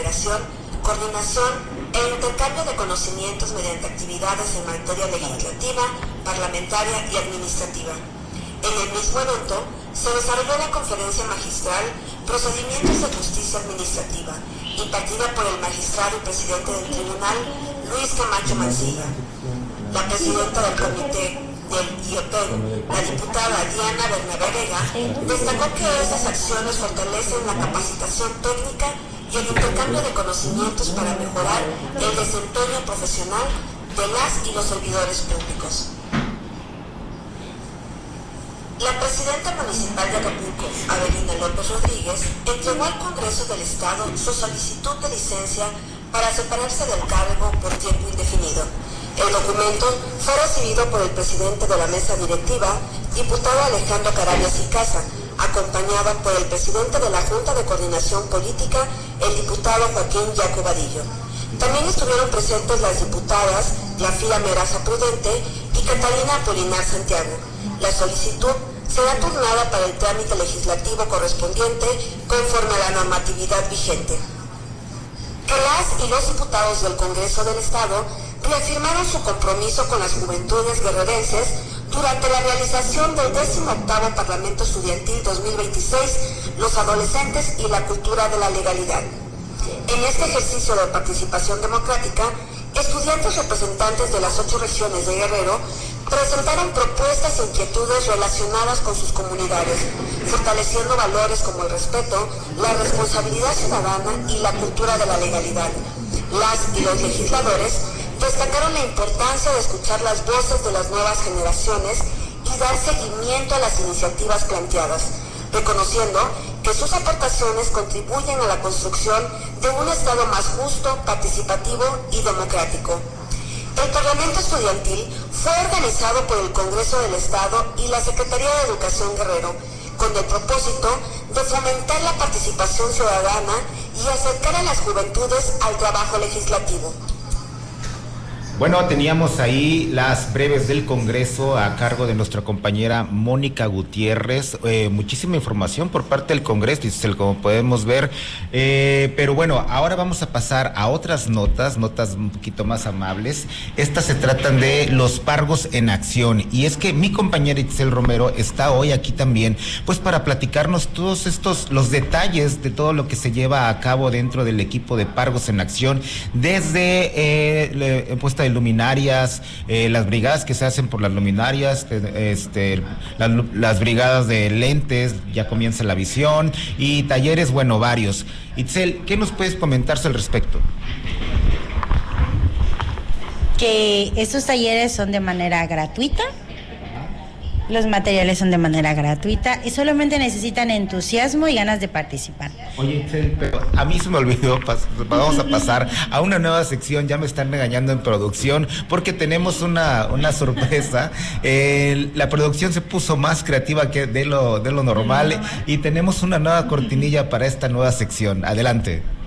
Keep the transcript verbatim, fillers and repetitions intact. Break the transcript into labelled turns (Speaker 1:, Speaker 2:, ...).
Speaker 1: generación, coordinación e intercambio de conocimientos mediante actividades en materia legislativa, parlamentaria y administrativa. En el mismo evento se desarrolló la conferencia magistral Procedimientos de Justicia Administrativa, impartida por el magistrado y presidente del tribunal, Luis Camacho Mancilla. La presidenta del comité del I O P E N, la diputada Diana Bernabé Vega, destacó que esas acciones fortalecen la capacitación técnica y el intercambio de conocimientos para mejorar el desempeño profesional de las y los servidores públicos. La presidenta municipal de Acapulco, Avelina López Rodríguez, entregó al Congreso del Estado su solicitud de licencia para separarse del cargo por tiempo indefinido. El documento fue recibido por el presidente de la mesa directiva, diputado Alejandro Carabias y Casa, acompañada por el presidente de la Junta de Coordinación Política, el diputado Joaquín Yaco Vadillo. También estuvieron presentes las diputadas Glafira Meraza Prudente y Catalina Apolinar Santiago. La solicitud será turnada para el trámite legislativo correspondiente conforme a la normatividad vigente. Que las y los diputados del Congreso del Estado reafirmaron su compromiso con las juventudes guerrerenses durante la realización del décimo octavo Parlamento Estudiantil dos mil veintiséis, los adolescentes y la cultura de la legalidad. En este ejercicio de participación democrática, estudiantes representantes de las ocho regiones de Guerrero presentaron propuestas e inquietudes relacionadas con sus comunidades, fortaleciendo valores como el respeto, la responsabilidad ciudadana y la cultura de la legalidad. Las y los legisladores destacaron la importancia de escuchar las voces de las nuevas generaciones y dar seguimiento a las iniciativas planteadas, reconociendo que sus aportaciones contribuyen a la construcción de un Estado más justo, participativo y democrático. El Parlamento Estudiantil fue organizado por el Congreso del Estado y la Secretaría de Educación Guerrero, con el propósito de fomentar la participación ciudadana y acercar a las juventudes al trabajo legislativo.
Speaker 2: Bueno, teníamos ahí las breves del Congreso a cargo de nuestra compañera Mónica Gutiérrez. Eh, muchísima información por parte del Congreso, como podemos ver. Eh, pero bueno, ahora vamos a pasar a otras notas, notas un poquito más amables. Estas se tratan de los Pargos en acción. Y es que mi compañera Itzel Romero está hoy aquí también, pues para platicarnos todos estos, los detalles de todo lo que se lleva a cabo dentro del equipo de Pargos en acción, desde eh, puesta de luminarias, eh, las brigadas que se hacen por las luminarias, este, las, las brigadas de lentes, ya comienza la visión, y talleres, bueno, varios. Itzel, ¿qué nos puedes comentar al respecto?
Speaker 3: Que estos talleres son de manera gratuita, los materiales son de manera gratuita y solamente necesitan entusiasmo y ganas de participar.
Speaker 2: Oye, Itzel, pero a mí se me olvidó, vamos a pasar a una nueva sección, ya me están regañando en producción, porque tenemos una, una sorpresa. Eh, la producción se puso más creativa que de lo, de lo normal y tenemos una nueva cortinilla para esta nueva sección. Adelante.